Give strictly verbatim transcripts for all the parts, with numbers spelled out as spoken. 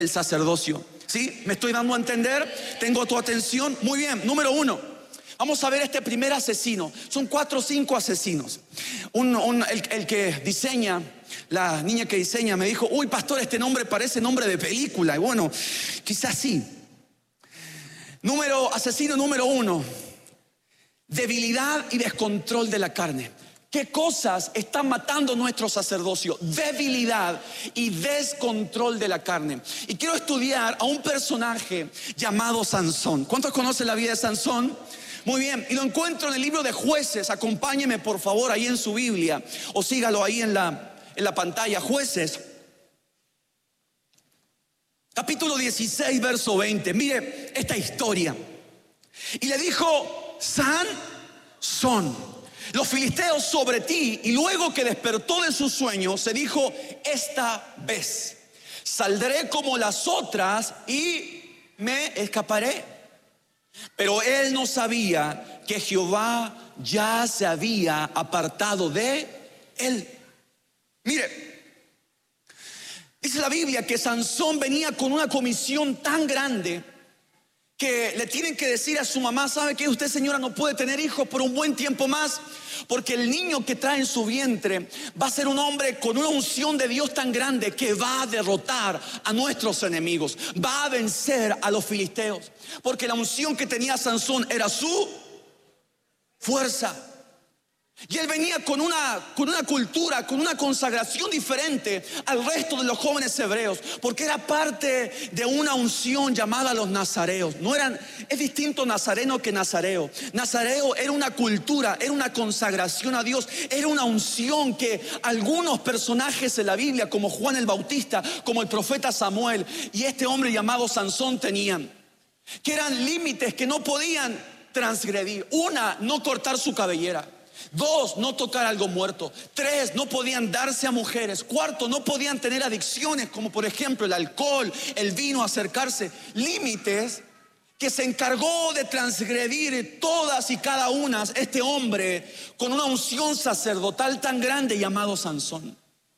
el sacerdocio. ¿Sí? ¿Me estoy dando a entender? ¿Tengo tu atención? Muy bien. Número uno, vamos a ver este primer asesino. Son cuatro o cinco asesinos. Un, un, el, el que diseña, la niña que diseña me dijo: uy, pastor, este nombre parece nombre de película. Y bueno, quizás sí. Número, asesino número uno: debilidad y descontrol de la carne. ¿Qué cosas están matando nuestro sacerdocio? Debilidad y descontrol de la carne. Y quiero estudiar a un personaje llamado Sansón. ¿Cuántos conocen la vida de Sansón? Muy bien, y lo encuentro en el libro de Jueces. Acompáñeme por favor ahí en su Biblia, o sígalo ahí en la, en la pantalla. Jueces, capítulo dieciséis, verso veinte. Mire esta historia. Y le dijo: Sansón, los filisteos sobre ti. Y luego que despertó de su sueño, se dijo: esta vez saldré como las otras y me escaparé. Pero él no sabía que Jehová ya se había apartado de él. Mire, dice la Biblia que Sansón venía con una comisión tan grande que le tienen que decir a su mamá: ¿sabe qué? Usted, señora, no puede tener hijos por un buen tiempo más, porque el niño que trae en su vientre va a ser un hombre con una unción de Dios tan grande que va a derrotar a nuestros enemigos, va a vencer a los filisteos. Porque la unción que tenía Sansón era su fuerza. Y él venía con una, con una cultura, con una consagración diferente al resto de los jóvenes hebreos, porque era parte de una unción llamada los nazareos. No eran, es distinto nazareno que nazareo. Nazareo era una cultura, era una consagración a Dios, era una unción que algunos personajes de la Biblia, como Juan el Bautista, como el profeta Samuel y este hombre llamado Sansón, tenían, que eran límites que no podían transgredir. Una, no cortar su cabellera. Dos, no tocar algo muerto. Tres, no podían darse a mujeres. Cuarto, no podían tener adicciones como por ejemplo el alcohol, el vino, acercarse. Límites que se encargó de transgredir todas y cada una este hombre con una unción sacerdotal tan grande llamado Sansón.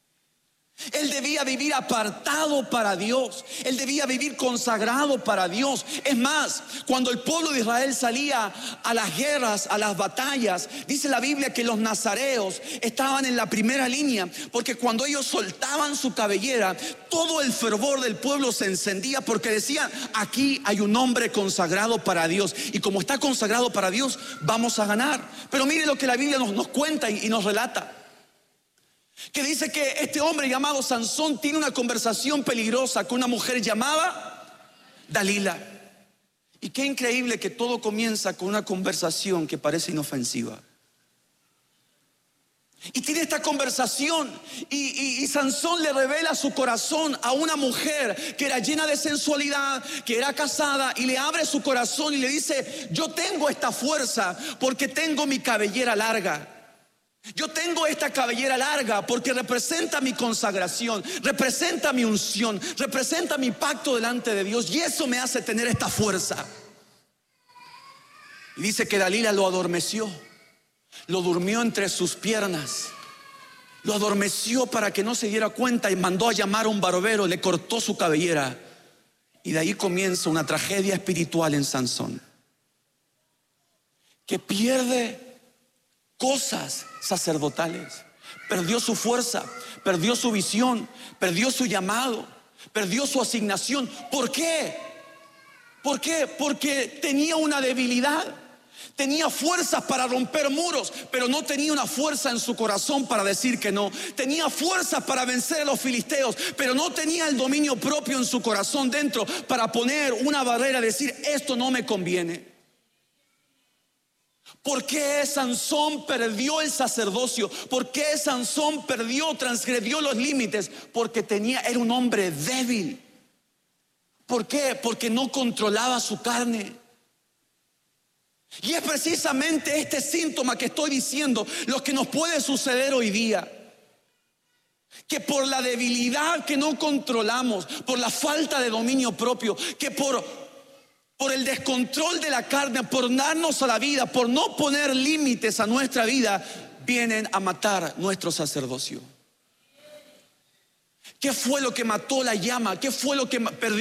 Él debía vivir apartado para Dios. Él debía vivir consagrado para Dios. Es más, cuando el pueblo de Israel salía a las guerras, a las batallas, dice la Biblia que los nazareos estaban en la primera línea, porque cuando ellos soltaban su cabellera, todo el fervor del pueblo se encendía, porque decían: aquí hay un hombre consagrado para Dios, y como está consagrado para Dios, vamos a ganar. Pero mire lo que la Biblia nos, nos cuenta y, y nos relata, que dice que este hombre llamado Sansón tiene una conversación peligrosa con una mujer llamada Dalila. Y qué increíble que todo comienza con una conversación que parece inofensiva. Y tiene esta conversación y, y, y Sansón le revela su corazón a una mujer que era llena de sensualidad, que era casada, y le abre su corazón y le dice: yo tengo esta fuerza porque tengo mi cabellera larga. Yo tengo esta cabellera larga porque representa mi consagración, representa mi unción, representa mi pacto delante de Dios, y eso me hace tener esta fuerza. Y dice que Dalila lo adormeció, lo durmió entre sus piernas, lo adormeció para que no se diera cuenta, y mandó a llamar a un barbero, le cortó su cabellera. Y de ahí comienza una tragedia espiritual en Sansón, que pierde cosas sacerdotales, perdió su fuerza, perdió su visión, perdió su llamado, perdió su asignación. ¿Por qué? ¿Por qué? Porque tenía una debilidad. Tenía fuerzas para romper muros, pero no tenía una fuerza en su corazón para decir que no. Tenía fuerzas para vencer a los filisteos, pero no tenía el dominio propio en su corazón dentro para poner una barrera, decir: esto no me conviene. ¿Por qué Sansón perdió el sacerdocio? ¿Por qué Sansón perdió, transgredió los límites? Porque tenía, era un hombre débil. ¿Por qué? Porque no controlaba su carne. Y es precisamente este síntoma que estoy diciendo lo que nos puede suceder hoy día. Que por la debilidad que no controlamos, por la falta de dominio propio, que por... por el descontrol de la carne, por darnos a la vida, por no poner límites a nuestra vida, vienen a matar nuestro sacerdocio. ¿Qué fue lo que mató la llama? ¿Qué fue lo que perdió